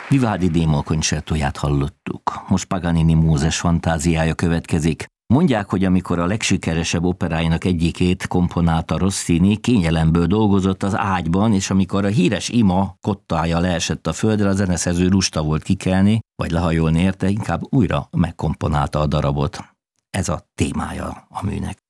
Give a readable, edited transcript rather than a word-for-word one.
Vivaldi Démol koncertóját hallottuk. Most Paganini Mózes fantáziája következik. Mondják, hogy amikor a legsikeresebb operáinak egyikét komponálta Rossini, kényelemből dolgozott az ágyban, és amikor a híres ima kottája leesett a földre, a zeneszerző lusta volt kikelni, vagy lehajolni érte, inkább újra megkomponálta a darabot. Ez a témája a műnek.